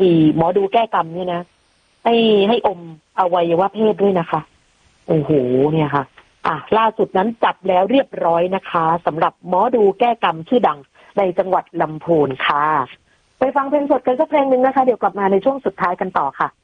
หมอดูแก้กรรมเนี่ยนะให้อมอวัยวะเพศด้วยนะคะโอ้โหเนี่ยค่ะล่าสุดนั้นจับแล้วเรียบร้อยนะคะสำหรับหมอดูแก้กรรมชื่อดังในจังหวัดลำพูนค่ะไปฟังเพลงสดกันสักเพลงหนึ่งนะคะเดี๋ยวกลับมาในช่วงสุดท้ายกันต่อค่ะ